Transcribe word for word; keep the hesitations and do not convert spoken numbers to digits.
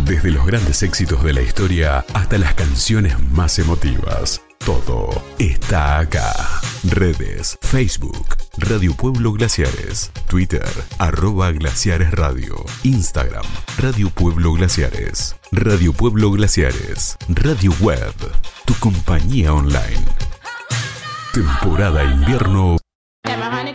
Desde los grandes éxitos de la historia hasta las canciones más emotivas. Todo está acá. Redes, Facebook, Radio Pueblo Glaciares, Twitter, arroba Glaciares Radio, Instagram, Radio Pueblo Glaciares, Radio Pueblo Glaciares, Radio Web, tu compañía online. Temporada invierno